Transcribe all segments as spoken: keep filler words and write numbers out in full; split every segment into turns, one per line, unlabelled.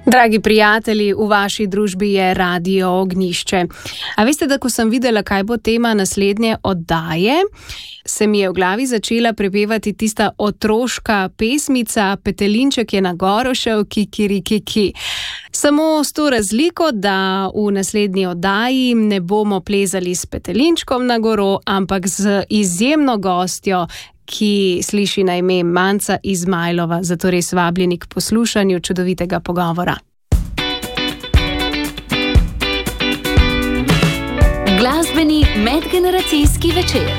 Dragi prijatelji, v vaši družbi je Radio Ognjišče. A veste, da ko sem videla, kaj bo tema naslednje oddaje, se mi je v glavi začela prepevati tista otroška pesmica Petelinček je na goro šel, kikirikiki. Samo s to razliko, da v naslednji oddaji ne bomo plezali s Petelinčkom na goro, ampak z izjemno gostjo, ki sliši na ime Manca Izmajlova, zato res vabljeni k poslušanju čudovitega pogovora.
Glasbeni medgeneracijski večer.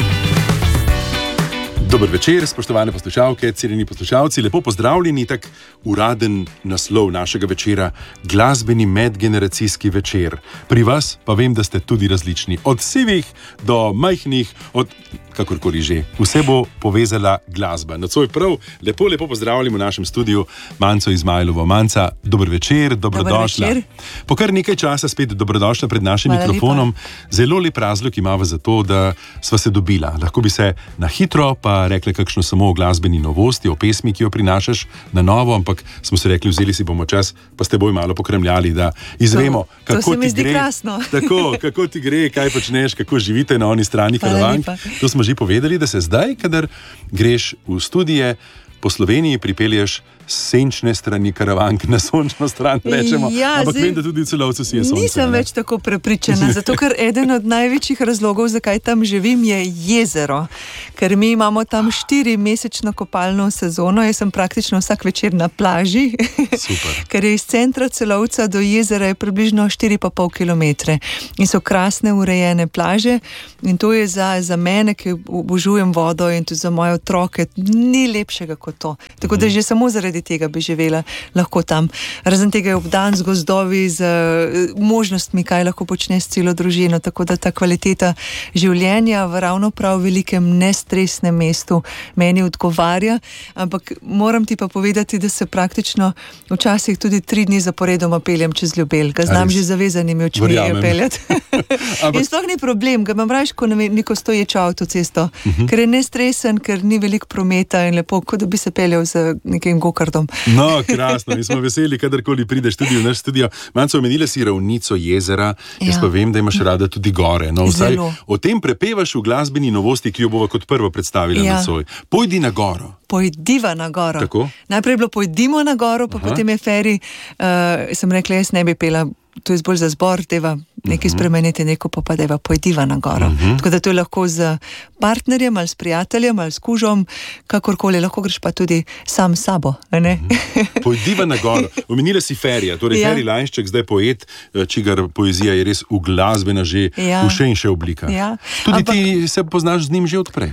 Dober večer, spoštovane poslušalke, cenjeni poslušalci, lepo pozdravljeni, tak uraden naslov našega večera, glasbeni medgeneracijski večer. Pri vas pa vem, da ste tudi različni, od sivih do majhnih, od kakorkoli že. Vse bo povezala glasba. Nocoj prav lepo, lepo pozdravljam v našem studiu Manco Izmajlovo. Manca, dober večer, dobrodošla.
Dober večer.
Po kar nekaj časa spet dobrodošla pred našim
Hvala
mikrofonom.
lepa.
Zelo lep razlog imava za to, da sva se dobila. Lahko bi se na hitro pa rekli kakšno samo o glasbeni novosti, o pesmi, ki jo prinašaš na novo, ampak smo se rekli, vzeli si bomo čas, pa ste boj malo pokremljali, da izvemo,
to,
kako
to se mi
ti
zdi
gre.
krasno.
Tako, kako ti gre, kaj počneš, kako živite na oni strani
Hvala
Karavank.
lepa.
To smo že povedali, da se zdaj, kadar greš v studije po Sloveniji, pripelješ senčne strani Karavank na sončno stran, rečemo.
Ja,
ampak
zdaj
vem, da tudi v Celovcu si je sonce.
Nisem
ne?
več tako prepričana, zato ker eden od največjih razlogov, zakaj tam živim, je jezero. Ker mi imamo tam štiri mesečno kopalno sezono, jaz sem praktično vsak večer na plaži.
Super.
Ker je iz centra Celovca do jezera je približno štiri pa pol kilometre. In so krasne urejene plaže in to je za, za mene, ki obožujem vodo, in tudi za moje otroke, ni lepšega kot to. Tako da že samo zaradi tega bi živela lahko tam. Razen tega je obdan z gozdovi, z uh, možnostmi, kaj lahko počne s celo družino, tako da ta kvaliteta življenja v ravno prav velikem nestresnem mestu meni odgovarja, ampak moram ti pa povedati, da se praktično včasih tudi tri dni zaporedoma peljem čez Ljubelj, ga znam že zavezanimi očmi peljati.
Ampak...
In sploh ni problem, ga imam raje, ko neko stoječo avtocesto, uh-huh. ker je nestresen, ker ni veliko prometa in lepo, kot da bi se peljal z nekim gokardom.
No, krasno, mi smo veseli, kadarkoli prideš tudi v naš studio. Manco, omenila si ravnico jezera, jaz
Ja.
pa vem, da imaš rada tudi gore. No, vsaj
Zelo.
o tem prepevaš v glasbeni novosti, ki jo bova kot prvo predstavila
Ja.
nocoj. Pojdi na goro.
Pojdiva na goro.
Tako?
Najprej je bilo pojdimo na goro, pa
Aha.
potem je feri, uh, sem rekla, jaz ne bi pela, to je bolj za zbor, deva nekaj spremeniti, neko pa pa deva pojdiva na goro.
Mhm.
Tako da to je lahko z partnerjem ali s prijateljem ali s kužom, kakorkoli, lahko greš pa tudi sam s sabo, a ne?
Pojdiva na goro. Omenila si Ferija, torej
Ja.
Feri Lajnšček, zdaj poet, čigar poezija je res uglasbena že
Ja.
v še in še oblikah.
Ja.
Tudi
Ampak-
ti se poznaš z njim že odprej.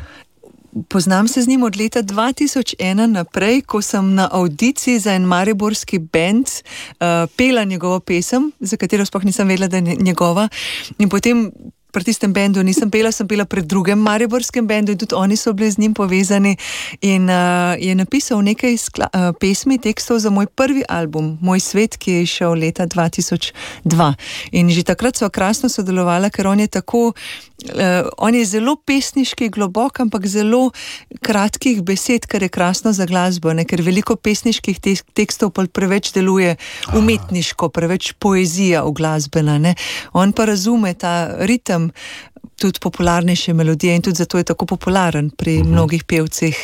Poznam se z njim od leta dva tisoč ena naprej, ko sem na avdiciji za en mariborski bend uh, pela njegovo pesem, za katero sploh nisem vedela, da je njegova. In potem pri tistem bendu nisem pela, sem pela pred drugim mariborskim bendu in tudi oni so bili z njim povezani. In uh, je napisal nekaj skla, uh, pesmi, tekstov za moj prvi album, Moj svet, ki je išel leta dva tisoč dva. In že takrat sva krasno sodelovala, ker on je tako, uh, on je zelo pesniški, globok, ampak zelo kratkih besed, kar je krasno za glasbo, ne? Ker veliko pesniških te tekstov pa preveč deluje umetniško, preveč poezija uglasbena, ne? On pa razume ta ritem, tudi popularnejše melodije in tudi zato je tako popularen pri uh-huh. mnogih pevcih.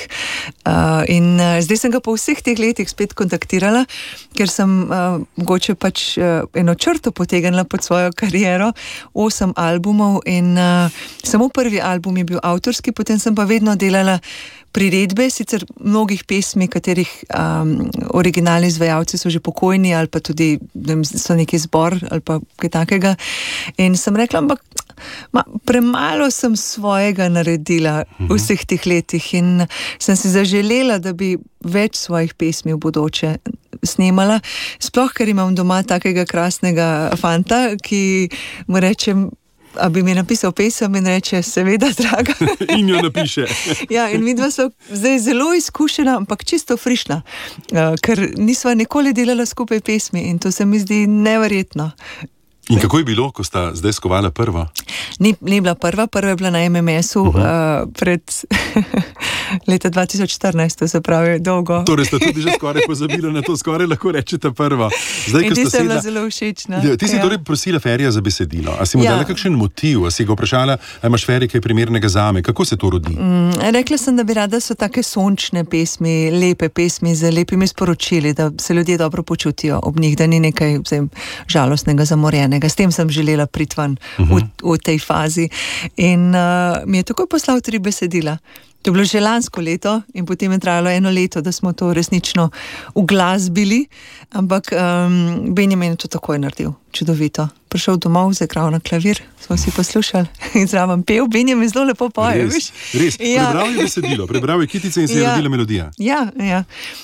Uh, in uh, zdaj sem ga po vseh teh letih spet kontaktirala, ker sem uh, mogoče pač uh, eno črto potegnila pod svojo kariero, osem albumov in uh, samo prvi album je bil avtorski, potem sem pa vedno delala priredbe, sicer mnogih pesmi, katerih um, originalni izvajalci so že pokojni ali pa tudi ne vem, so neki zbor ali pa kaj takega. In sem rekla, ampak ma, premalo sem svojega naredila v vseh teh letih in sem si zaželela, da bi več svojih pesmi v bodoče snemala. Sploh, ker imam doma takega krasnega fanta, ki mu rečem, a bi mi napisal pesem in reče, seveda, draga.
In jo napiše.
Ja, in midva so zdaj zelo izkušena, ampak čisto frišna, uh, ker nisva nikoli delala skupaj pesmi in to se mi zdi neverjetno.
In kako je bilo, ko sta zdaj skovala prvo?
Ni, ni bila prva, prva je bila na M M S-u uh-huh. uh, pred leta dva tisoč štirinajst, to se pravi dolgo.
Torej ste tudi že skoraj pozabili na to, skoraj lahko rečete prvo. Zdaj,
In ti se je bila zelo všečna.
Ja, ti si
ja.
torej prosila Ferija za besedilo. A si mu
Ja.
dala kakšen motiv? A si ga vprašala, a imaš Ferij kaj primernega zame? Kako se to rodi?
Mm, rekla sem, da bi rada, da so take sončne pesmi, lepe pesmi z lepimi sporočili, da se ljudje dobro počutijo ob njih, da ni nekaj vsem, žalostnega, zamorjenega. S tem sem želela priti ven uh-huh. v, v tej fazi. In uh, mi je takoj poslal tri besedila. To je bilo že lansko leto in potem je trajalo eno leto, da smo to resnično uglasbili, ampak um, Benjamin je to takoj naredil, čudovito. Prišel domov, zaigral na klavir, smo si poslušali in zraven pel. Benjamin zelo lepo poje,
Res,
viš?
res.
Ja.
Prebral je besedilo, prebral je kitice in se je
Ja.
rodila melodija.
Ja, ja.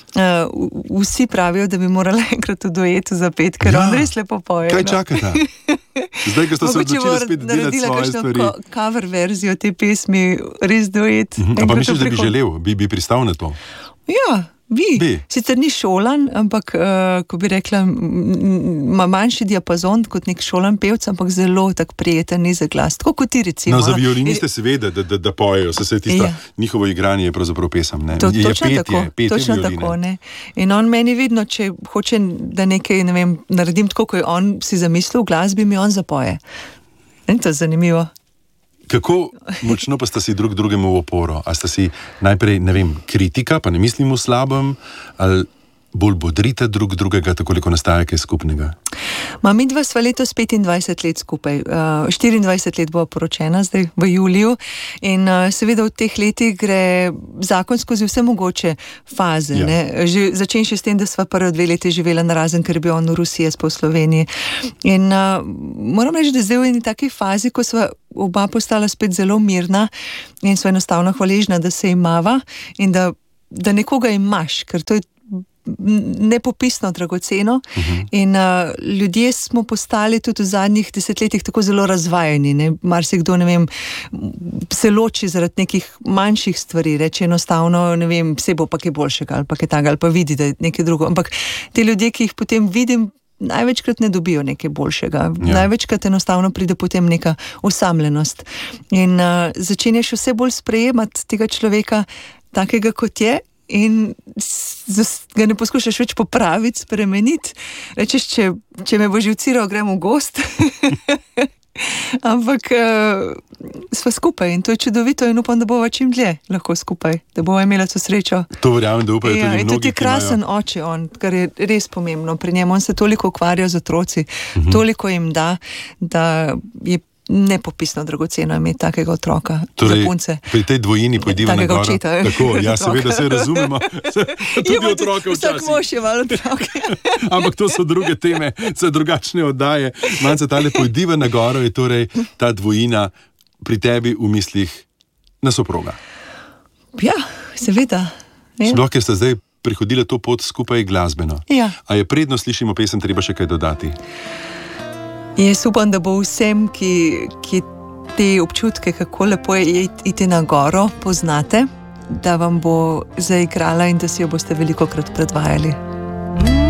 Uh, vsi pravijo, da bi morali enkrat v duetu zapeti, ker
Ja.
on res lepo poje.
Kaj
no.
čakata? Zdaj, ko ste se
Mogoče bo
odločili spet delati
naredila
svoje
kakšno
stvari.
ko- cover verzijo te pesmi, res duet.
Mhm. A pa
enkrat v
misliš, da bi
prihodnje.
želel, bi, bi pristal na to?
Ja, bi.
Bi.
Sicer ni šolan, ampak, uh, ko bi rekla, m- m- ima manjši diapazon kot nek šolan pevc, ampak zelo tak prijeten, nizek glas. Tako kot ti recimo.
No, za
no.
violiniste seveda, da, da, da pojejo, se se tisto
Ja.
njihovo igranje je pravzaprav pesem. Ne?
To,
je
točno
petje,
tako,
petje
točno
violine.
tako, ne. In on meni vedno, če hoče, da nekaj, ne vem, naredim tako, kot je on si zamislil, v glasbi mi on zapoje. In to je zanimivo.
Kako močno pa sta si drug drugemu v oporo? A sta si najprej, ne vem, kritika, pa ne mislim v slabem, ali bolj bodrite drug drugega, tako koliko nastaja kaj skupnega?
Ma, mi dva sva letos petindvajset let skupaj, uh, štiriindvajset let bo poročena zdaj v juliju in uh, seveda v teh letih gre zakon skozi vse mogoče faze.
Ja.
Ne? Že, začenši s tem, da sva prve dve leti živela narazen, ker je bil on v Rusiji, jaz pa v Sloveniji. In uh, moram reči, da zdaj v eni taki fazi, ko sva oba postala spet zelo mirna in sva enostavno hvaležna, da se imava in da, da nekoga imaš, ker to je nepopisno dragoceno uh-huh. in uh, ljudje smo postali tudi v zadnjih desetletjih tako zelo razvajeni, ne, marsikdo, ne vem, se loči zaradi nekih manjših stvari, reče enostavno, ne vem, vse bo pa kaj boljšega ali pa kaj takega, ali pa vidi, da je nekaj drugo, ampak te ljudje, ki jih potem vidim, največkrat ne dobijo nekaj boljšega. Ja. Največkrat enostavno pride potem neka osamljenost in uh, začenjaš vse bolj sprejemati tega človeka takega, kot je, in ga ne poskušaš več popraviti, spremeniti. Rečeš, če, če me bo živciral, gremo v gost. Ampak uh, sva skupaj in to je čudovito in upam, da bova čim dlje lahko skupaj, da bova imela to srečo.
To verjamem, da upajo
ja,
tudi mnogi,
tudi krasen
imajo...
oče on, kar je res pomembno pri njemu. On se toliko ukvarja z otroci, uh-huh. toliko jim da, da je nepopisno dragoceno imeti takega otroka,
torej,
za punce.
Pri tej dvojini pojdiva na goro.
Očeta,
tako, ja, seveda se razumemo. Tudi
ja,
otroke
včasih. Vsak mož je malo otroke.
Ampak to so druge teme, so drugačne oddaje. Manca tale pojdiva na goro je torej ta dvojina pri tebi v mislih na soproga.
Ja, seveda. Ja.
Sploh, ker ste zdaj prihodili to pot skupaj glasbeno.
Ja.
A je predno slišimo pesem, treba še kaj dodati?
Jaz upam, da bo vsem, ki, ki te občutke, kako lepo je iti na goro, poznate, da vam bo zaigrala in da si jo boste velikokrat predvajali.